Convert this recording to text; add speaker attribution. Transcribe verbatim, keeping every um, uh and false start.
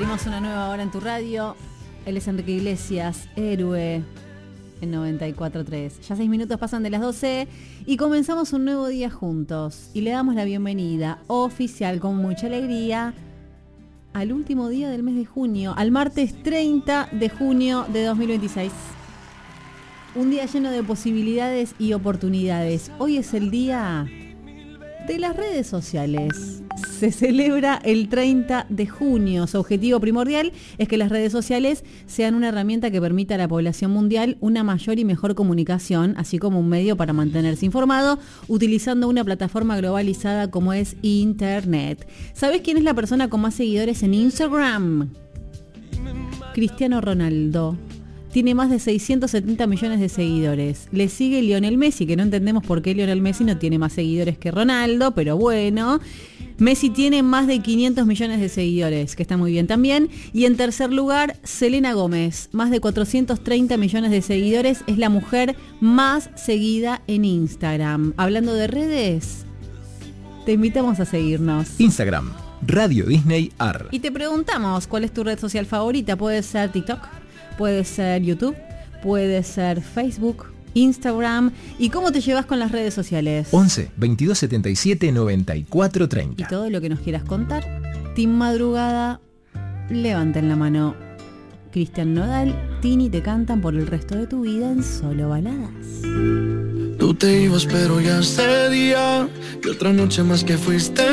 Speaker 1: Tenemos una nueva hora en tu radio. Él es Enrique Iglesias, héroe en noventa y cuatro punto tres. Ya seis minutos pasan de las doce y comenzamos un nuevo día juntos. Y le damos la bienvenida oficial con mucha alegría al último día del mes de junio, al martes treinta de junio de dos mil veintiséis. Un día lleno de posibilidades y oportunidades. Hoy es el día de las redes sociales. Se celebra el treinta de junio. Su objetivo primordial es que las redes sociales sean una herramienta que permita a la población mundial una mayor y mejor comunicación, así como un medio para mantenerse informado, utilizando una plataforma globalizada como es Internet. ¿Sabés quién es la persona con más seguidores en Instagram? Cristiano Ronaldo. Tiene más de seiscientos setenta millones de seguidores. Le sigue Lionel Messi, que no entendemos por qué Lionel Messi no tiene más seguidores que Ronaldo, pero bueno. Messi tiene más de quinientos millones de seguidores, que está muy bien también. Y en tercer lugar, Selena Gómez, más de cuatrocientos treinta millones de seguidores. Es la mujer más seguida en Instagram. Hablando de redes, te invitamos a seguirnos.
Speaker 2: Instagram, Radio Disney A R.
Speaker 1: Y te preguntamos, ¿cuál es tu red social favorita? Puede ser TikTok, puede ser YouTube, puede ser Facebook, Instagram. ¿Y cómo te llevas con las redes sociales?
Speaker 2: once, veintidós setenta y siete, noventa y cuatro treinta.
Speaker 1: Y todo lo que nos quieras contar. Team Madrugada, levanten la mano. Cristian Nodal, Tini te cantan por el resto de tu vida en Solo Baladas.
Speaker 3: Tú te ibas pero ya ese día, que otra noche más que fuiste